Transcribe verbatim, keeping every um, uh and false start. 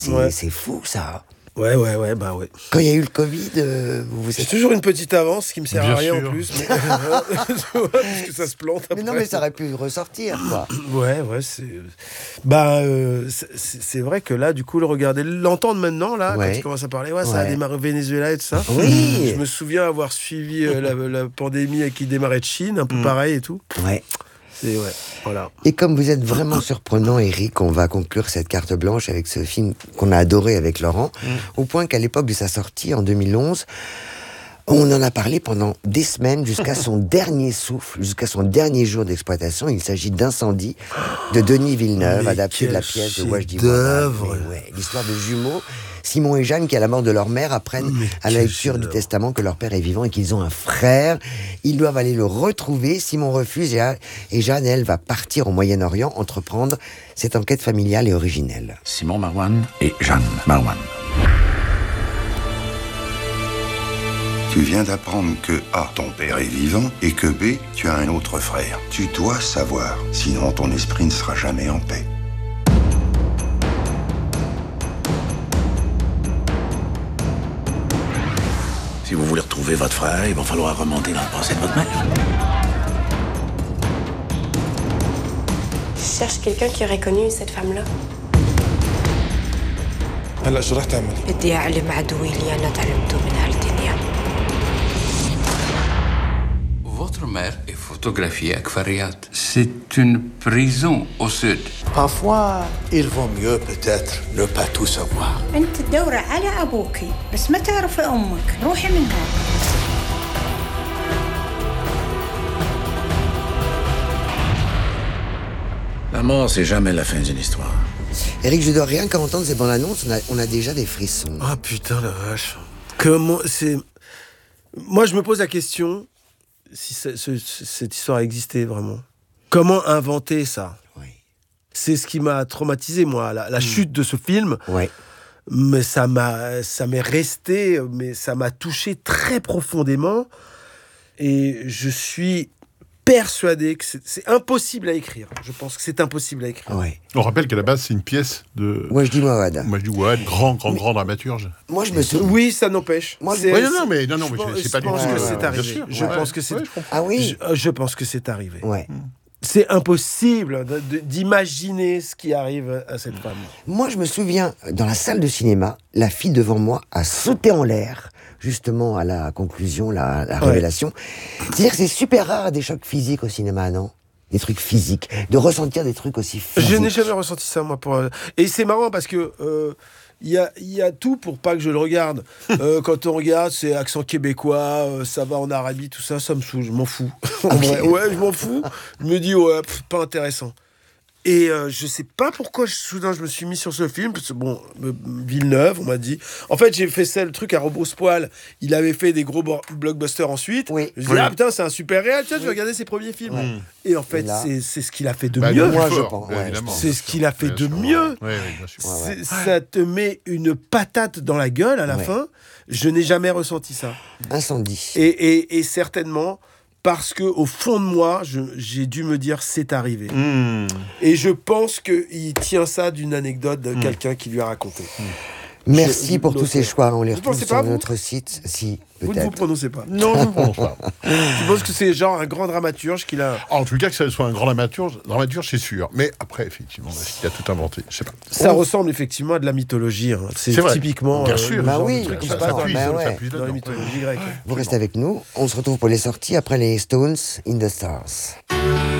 C'est, Ouais. c'est fou, ça. Ouais, ouais, ouais, bah ouais. Quand il y a eu le Covid, euh, vous vous J'ai êtes... toujours une petite avance qui me sert Bien à rien sûr. en plus. Mais... tu vois, parce que ça se plante après. Mais non, mais ça aurait pu ressortir, quoi. Ouais, ouais, c'est. Bah, euh, c'est, c'est vrai que là, du coup, le regarder, l'entendre maintenant, là, Ouais. quand tu commences à parler, ouais, ça a Ouais. démarré au Venezuela et tout ça. Oui. Je me souviens avoir suivi euh, la, la pandémie qui démarrait de Chine, un peu Mm. pareil et tout. Ouais. C'est, ouais, voilà. Et comme vous êtes vraiment surprenant, Eric, on va conclure cette carte blanche avec ce film qu'on a adoré avec Laurent, Mm. au point qu'à l'époque de sa sortie, en deux mille onze, on en a parlé pendant des semaines jusqu'à son dernier souffle, jusqu'à son dernier jour d'exploitation. Il s'agit d'Incendie de Denis Villeneuve, Mais adapté de la quel pièce de Wajdi chef-d'œuvre. Bouaddam. Mais ouais, l'histoire de jumeaux, Simon et Jeanne, qui à la mort de leur mère apprennent Mais à la quel lecture du chef-d'œuvre. testament que leur père est vivant et qu'ils ont un frère. Ils doivent aller le retrouver. Simon refuse et, et Jeanne, elle, va partir au Moyen-Orient, entreprendre cette enquête familiale et originelle. Simon Marwan et Jeanne Marwan. Tu viens d'apprendre que A, ton père est vivant, et que B, tu as un autre frère. Tu dois savoir, sinon ton esprit ne sera jamais en paix. Si vous voulez retrouver votre frère, il va falloir remonter dans le passé de votre mère. Je cherche quelqu'un qui aurait connu cette femme-là. هلا شو رح تعمل؟ بدي أعلم عدوي اللي أنا تعلمته من هالدنيا. Votre mère est photographiée à Kfariat. C'est une prison au sud. Parfois, il vaut mieux peut-être ne pas tout savoir. أنت تدوري على أبوكي بس ما تعرفي أمك روحي من هون. La mort, c'est jamais la fin d'une histoire. Eric, je dois rien qu'à entendre ces bandes annonces, on a, on a déjà des frissons. Ah putain, la vache. Comment c'est. Moi, je me pose la question si ce- ce- cette histoire existait vraiment. Comment inventer ça? Oui. C'est ce qui m'a traumatisé, moi, la, la chute de ce film. Ouais. Mais ça m'a, ça m'est resté, mais ça m'a touché très profondément. Et je suis persuadé que c'est, c'est impossible à écrire. Je pense que c'est impossible à écrire. Ouais. On rappelle qu'à la base, c'est une pièce de Wajdi Bouaddam. Wajdi Bouaddam, grand, grand, grand dramaturge. Moi, je me souviens. Oui, ça n'empêche. Moi, C'est- Oui, non, non, mais, non, non, je mais pense- c'est- c'est pas je du tout... pense que ouais, c'est ouais, bien arrivé. sûr, Je ouais. pense que c'est. Ouais, je comprends. Ah oui. Je, je pense que c'est arrivé. Ouais. C'est impossible de- de- d'imaginer ce qui arrive à cette femme. Moi, je me souviens, dans la salle de cinéma, la fille devant moi a sauté en l'air, justement à la conclusion, la, la Ouais. révélation. C'est-à-dire que c'est super rare des chocs physiques au cinéma, non? Des trucs physiques, de ressentir des trucs aussi physiques. Je n'ai jamais ressenti ça, moi. Pour... Et c'est marrant parce que euh, il y, a, il y a tout pour pas que je le regarde. Euh, quand on regarde, c'est accent québécois, euh, ça va en Arabie, tout ça, ça me saoule, je m'en fous. En vrai, ouais, je m'en fous. Je me dis, ouais, pff, pas intéressant. Et euh, je sais pas pourquoi je- soudain je me suis mis sur ce film, parce que bon, euh, Villeneuve, on m'a dit. En fait, j'ai fait ça, le truc à Rebrousse-Poil. Il avait fait des gros bo- blockbusters ensuite. Oui. Je me dis, ah putain, c'est un super réel, tiens, je vais regarder ses premiers films. Ouais. Et en fait, Et là- c'est, c'est ce qu'il a fait de Bah, mieux. le Moi, plus je fort, pense, bien ouais, évidemment. C'est ce qu'il a fait Bien de sûr. mieux. Oui, oui, bien sûr. Ouais, ouais. C'est- Ça te met une patate dans la gueule à la Ouais. fin. Je n'ai jamais ressenti ça. Incendie. Et, et- et certainement parce que au fond de moi, je- j'ai dû me dire c'est arrivé. Mmh. Et je pense qu'il tient ça d'une anecdote de quelqu'un qui lui a raconté. Merci Je- pour tous l'autre- ces choix. On les Vous retrouve pensez sur pas, vous notre site. Si, Vous ne vous peut-être. prononcez pas. Non, je ne pense pas. Je pense que c'est genre un grand dramaturge qui l'a. En tout cas, que ça soit un grand dramaturge, dramaturge, c'est sûr. Mais après, effectivement, est-ce qu'il a tout inventé? Je sais pas. Ça ressemble effectivement à de la mythologie. hein. C'est, C'est vrai. typiquement. Bien euh, sûr. le Bah genre de oui, truc qui ça se passe dans- s'appuie, bah ça ouais. s'appuie dans la là-dedans. mythologie grecque. Vous restez avec nous. On se retrouve pour les sorties après les Stones in the Stars.